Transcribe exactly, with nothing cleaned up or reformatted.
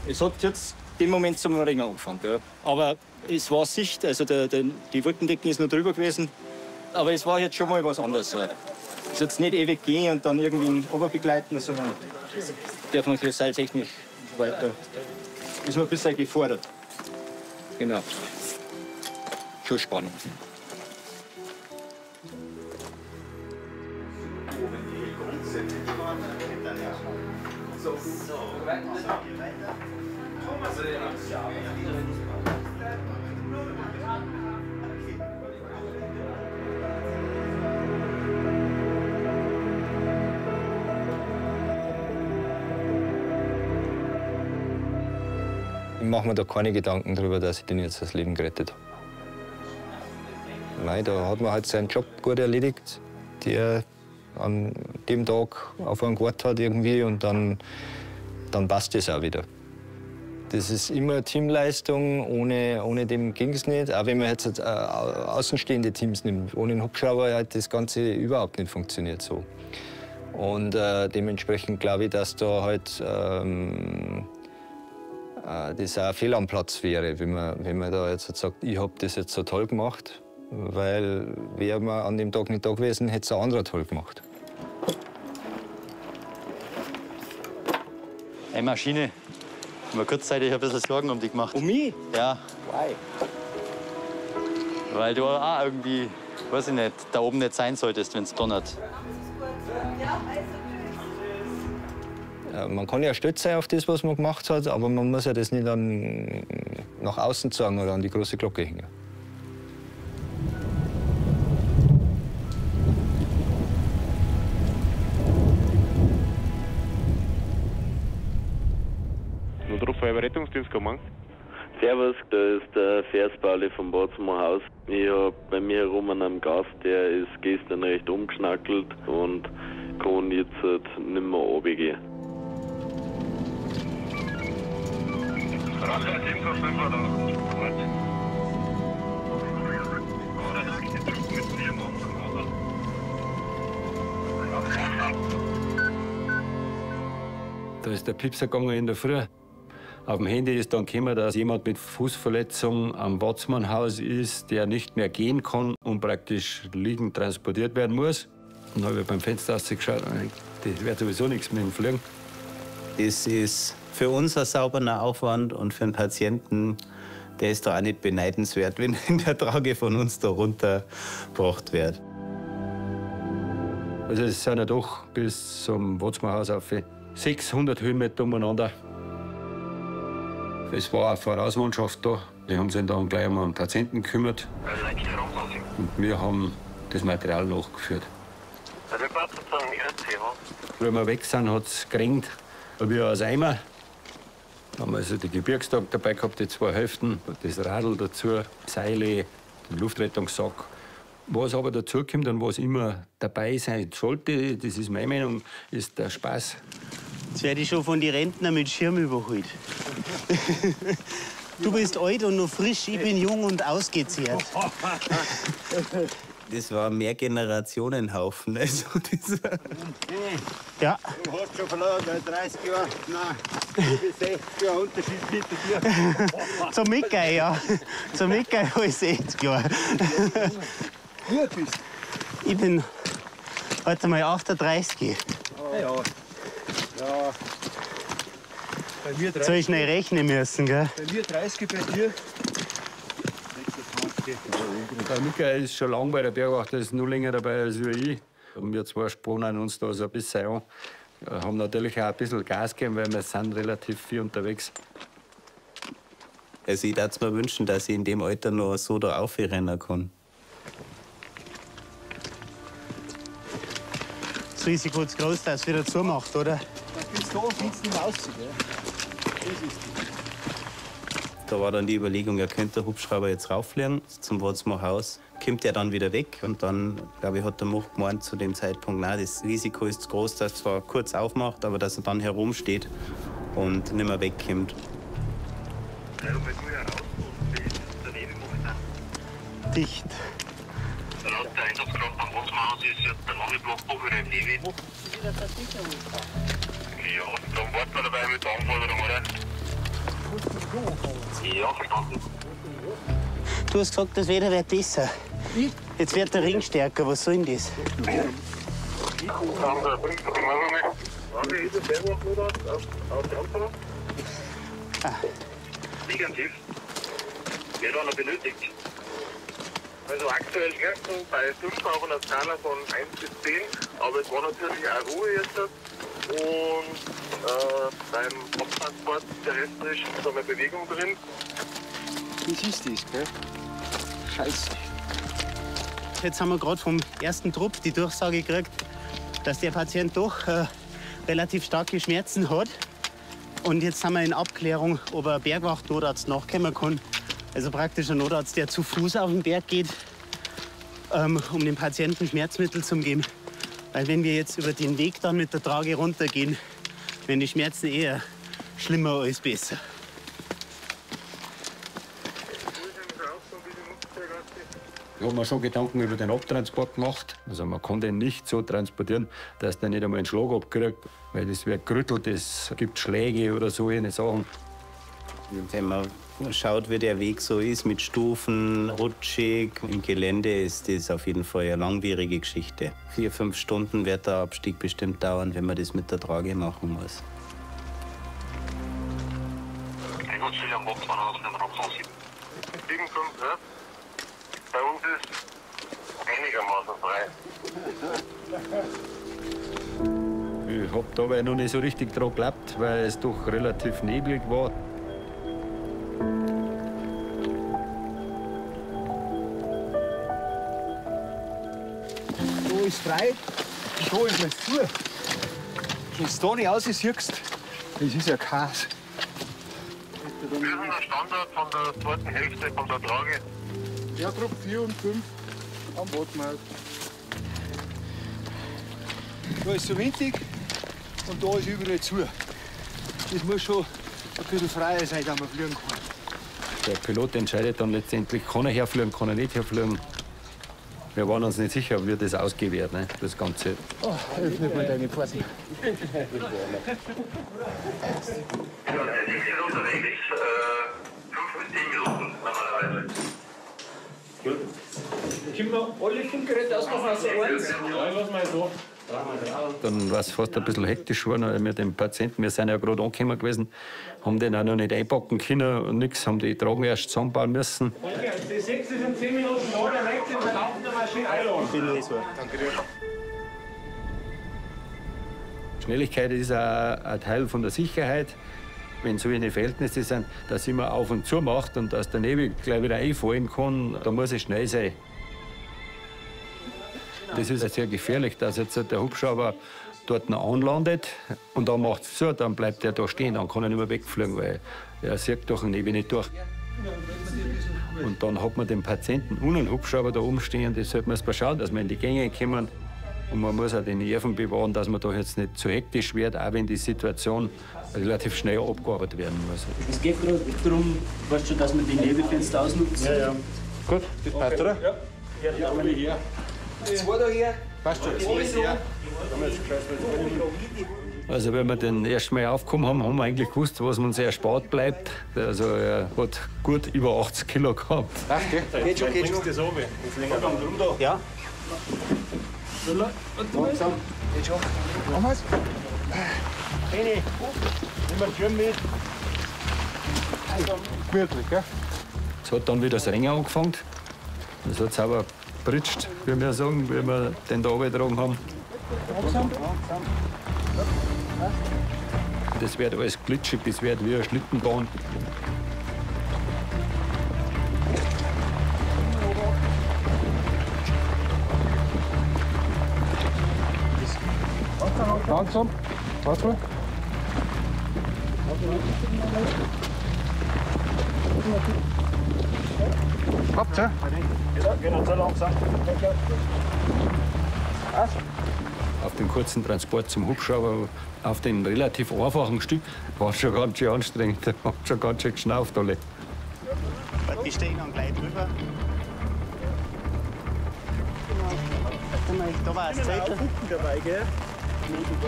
Es hat jetzt im Moment zum Regen angefangen. Ja. Aber es war Sicht, also der, der, die Wolkendecken ist noch drüber gewesen. Aber es war jetzt schon mal was anderes. Es ist jetzt nicht ewig gehen und dann irgendwie oberbegleiten, sondern darf man seiltechnisch weiter. Ist noch ein bisschen gefordert. Genau. Schon spannend. Ich mache mir da keine Gedanken darüber, dass ich den jetzt das Leben gerettet habe. Nein, da hat man halt seinen Job gut erledigt, der an dem Tag auf einen gewartet hat irgendwie und dann, dann passt es auch wieder. Das ist immer Teamleistung, ohne, ohne dem ging es nicht. Auch wenn man jetzt äh, außenstehende Teams nimmt, ohne den Hubschrauber hat das Ganze überhaupt nicht funktioniert so. Und äh, dementsprechend glaube ich, dass da halt ähm, äh, das auch ein Fehl am Platz wäre, wenn man, wenn man da jetzt sagt, ich habe das jetzt so toll gemacht. Weil wäre man an dem Tag nicht da gewesen, hätte es ein anderer toll gemacht. Eine Maschine. Ich habe mir kurzzeitig ein bisschen Sorgen um dich gemacht. Um mich? Ja. Why? Weil du auch irgendwie, weiß ich nicht, da oben nicht sein solltest, wenn es donnert. Ja, man kann ja stolz sein auf das, was man gemacht hat, aber man muss ja das nicht an, nach außen zeigen oder an die große Glocke hängen. Rettungsdienst kommen. Servus, da ist der Verspauli vom Botzmer Haus. Ich habe bei mir herum einen Gast, der ist gestern recht umgeschnackelt und kann jetzt nicht mehr runtergehen. Da ist der Piepser gegangen in der Früh. Auf dem Handy ist dann gekommen, dass jemand mit Fußverletzung am Watzmannhaus ist, der nicht mehr gehen kann und praktisch liegend transportiert werden muss. Und dann habe ich beim Fenster rausgeschaut und gedacht, das wird sowieso nichts mit dem Fliegen. Das ist für uns ein sauberer Aufwand und für den Patienten, der ist da auch nicht beneidenswert, wenn in der Trage von uns da runtergebracht wird. Also es sind ja doch bis zum Watzmannhaus auf sechshundert Höhenmeter umeinander. Es war eine Vorausmannschaft da. Die haben sich dann gleich um einen Patienten gekümmert. Und wir haben das Material nachgeführt. Wenn wir weg sind, hat es geregnet. Wie aus Eimer. Da haben wir also die Gebirgstag dabei gehabt, die zwei Hälften, das Radl dazu, Seile, den Luftrettungssack. Was aber dazukommt und was immer dabei sein sollte, das ist meine Meinung, ist der Spaß. Jetzt werde ich schon von den Rentnern mit Schirm überholt. Du bist alt und noch frisch, ich bin jung und ausgezehrt. Das war ein Mehrgenerationenhaufen. Also ja. Du hast schon verloren, dreißig Jahre. Nein, ich bin sechzig Jahre Unterschied hinter dir. Zum Mickey, ja. Zum Mickey habe ich sechzig Jahre. Wie alt bist du? Ich bin heute mal achtunddreißig. Oh. Ja. Ja. Bei mir dreißig. Soll ich schnell rechnen müssen, gell? Bei mir dreißig, bei dir sechsundzwanzig. Der Michael ist schon lange bei der Bergwacht, ist noch länger dabei als ich. Und wir zwei spannen uns da so ein bisschen an. Wir haben natürlich auch ein bisschen Gas gegeben, weil wir sind relativ viel unterwegs. Also ich würde mir wünschen, dass ich in dem Alter noch so da aufrennen kann. Das Risiko ist groß, dass es wieder zumacht, oder? Du bist da, findest du nicht raus, gell? Das ist Da war dann die Überlegung, er könnte der Hubschrauber jetzt rauffliegen zum Watzmer Haus. Kommt er dann wieder weg und dann, glaube ich, hat der Moch gemeint zu dem Zeitpunkt, nein, das Risiko ist zu groß, dass er zwar kurz aufmacht, aber dass er dann herumsteht und nicht mehr wegkommt. Dicht. Laut der Einsatzkraft am Watzmannhaus ist jetzt der lange Blockbuch wieder im Nevi. Mussten Sie wieder Versicherung fahren? Ja, dann warten wir dabei mit der Anforderung, oder? Ja, verstanden. Du hast gesagt, das Wetter wird besser. Jetzt wird der Ring stärker. Was soll denn das? Ah. Liegend tief. Wird einer benötigt. Also aktuell Schmerzen bei fünf auf einer Skala von eins bis zehn, aber es war natürlich auch Ruhe jetzt. Und äh, beim Abtransport terrestrisch ist eine Bewegung drin. Das ist das, gell? Scheiße. Jetzt haben wir gerade vom ersten Trupp die Durchsage gekriegt, dass der Patient doch äh, relativ starke Schmerzen hat. Und jetzt sind wir in Abklärung, ob ein Bergwacht-Notarzt nachkommen kann. Also praktisch ein Notarzt, der zu Fuß auf den Berg geht, ähm, um dem Patienten Schmerzmittel zu geben. Weil wenn wir jetzt über den Weg dann mit der Trage runtergehen, werden die Schmerzen eher schlimmer als besser. Ich habe mir schon Gedanken über den Abtransport gemacht. Also man kann den nicht so transportieren, dass der nicht einmal einen Schlag abkriegt. Weil das wird gerüttelt, es gibt Schläge oder so eine Sachen. Wenn man schaut, wie der Weg so ist, mit Stufen, rutschig, im Gelände, ist das auf jeden Fall eine langwierige Geschichte. Vier, fünf Stunden wird der Abstieg bestimmt dauern, wenn man das mit der Trage machen muss. Eingangsstelle am Boxmannhaus, den Raum sieben. sieben fünf, ja. Bei uns ist einigermaßen frei. Ich habe dabei noch nicht so richtig dran geglaubt, weil es doch relativ neblig war. Da ist frei, da ist alles zu. Wenn du da nicht raus siehst, das ist ja Chaos. Wir sind der Standard von der zweiten Hälfte von der Trage. Ja, Trupp vier und fünf am Botmarkt. Da ist so windig und da ist überall zu. Das muss schon ein bisschen freier sein, dass man fliegen kann. Der Pilot entscheidet dann letztendlich, kann er herfliegen, kann er nicht herfliegen. Wir waren uns nicht sicher, wie das ausgehen wird, ne, das Ganze. Oh, öffne mal deine Pforten. Ja, der nächste ist unterwegs. Äh, fünf bis zehn Minuten normalerweise. Gut. Können wir alle Funkgeräte ausmachen aus der eins? Ja, ich weiß mal so. Dann war es fast ein bisschen hektisch geworden weil mit dem Patienten. Wir sind ja gerade angekommen gewesen, haben den auch noch nicht einpacken können und nichts, haben die Tragen erst zusammenbauen müssen. Okay, die sechs ist in zehn Minuten da, der nächste in der laufenden Maschine einladen. Ich bin nicht so. Danke dir. Schnelligkeit ist auch ein Teil von der Sicherheit. Wenn solche Verhältnisse sind, dass immer auf und zu macht und dass der Nebel gleich wieder einfallen kann, da muss es schnell sein. Das ist sehr gefährlich, dass jetzt der Hubschrauber dort noch anlandet und dann macht es so, dann bleibt er da stehen, dann kann er nicht mehr wegfliegen, weil er sieht durch den Nebel nicht durch. Und dann hat man den Patienten und einen Hubschrauber da oben stehen, das sollte man schauen, dass wir in die Gänge kommen. Und man muss auch die Nerven bewahren, dass man da jetzt nicht zu hektisch wird, auch wenn die Situation relativ schnell abgearbeitet werden muss. Es geht gerade darum, weißt du, dass man die Nebelfenster ausnutzt. Ja, ja. Gut, das passt, oder? Ja, ja, da haben wir hier. Zwei da hier. Passt schon. Also wenn wir den ersten Mal aufgekommen haben, haben wir eigentlich gewusst, was uns erspart bleibt. Also er hat gut über achtzig Kilo gehabt. Ach, gell? Geht schon, geht schon. Das oben. Das länger drum da. Ja. Langsam. Geht schon. Machen wir's? Henny, nimm mal Schirm mit. Gemütlich, gell? Es hat dann wieder das Rennen angefangen. Das hat es aber britscht, wie wir sagen, wie wir den da runtergetragen haben. Das wird alles glitschig, das wird wie eine Schlittenbahn. Langsam. Warte mal. Habt ihr? Ja, genau, so langsam. Auf dem kurzen Transport zum Hubschrauber, auf dem relativ einfachen Stück, war schon ganz schön anstrengend. Da haben schon ganz schön geschnauft alle. Die stehen dann gleich drüber. Da war ein Zettel dabei, gell?